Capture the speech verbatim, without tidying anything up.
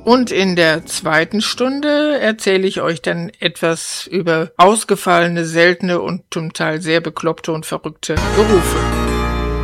Und in der zweiten Stunde erzähle ich euch dann etwas über ausgefallene, seltene und zum Teil sehr bekloppte und verrückte Berufe.